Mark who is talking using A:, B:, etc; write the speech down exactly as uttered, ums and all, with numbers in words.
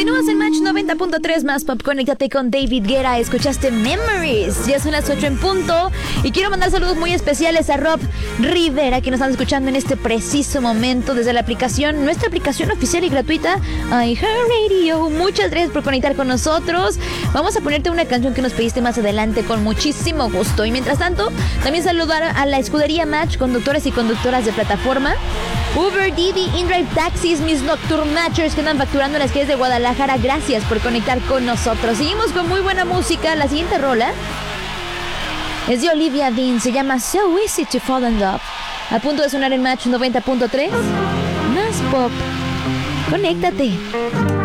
A: Continúas en Match noventa punto tres más pop. Conéctate con David Guetta. Escuchaste Memories. Ya son las ocho en punto. Y quiero mandar saludos muy especiales a Rob Rivera, que nos están escuchando en este preciso momento desde la aplicación, nuestra aplicación oficial y gratuita, iHeartRadio. Muchas gracias por conectar con nosotros. Vamos a ponerte una canción que nos pediste más adelante con muchísimo gusto. Y mientras tanto, también saludar a la escudería Match, conductores y conductoras de plataforma, Uber, Didi, InDrive Taxis, mis Nocturmatchers que andan facturando en las calles de Guadalajara. Gracias por conectar con nosotros. Seguimos con muy buena música. La siguiente rola es de Olivia Dean. Se llama So Easy to Fall in Love. A punto de sonar en Match noventa punto tres. Más pop. Conéctate.